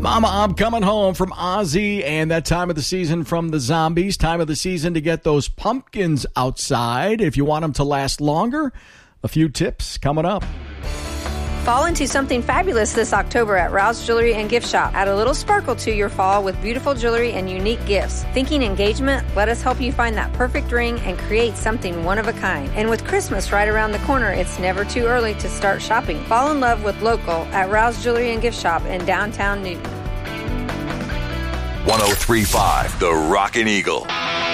Mama, I'm coming home from Ozzy and that time of the season from the Zombies. Time of the season to get those pumpkins outside. If you want them to last longer, a few tips coming up. Fall into something fabulous this October at Rouse Jewelry and Gift Shop. Add a little sparkle to your fall with beautiful jewelry and unique gifts. Thinking engagement? Let us help you find that perfect ring and create something one of a kind. And with Christmas right around the corner, it's never too early to start shopping. Fall in love with local at Rouse Jewelry and Gift Shop in downtown Newton. 103.5 The Rockin' Eagle.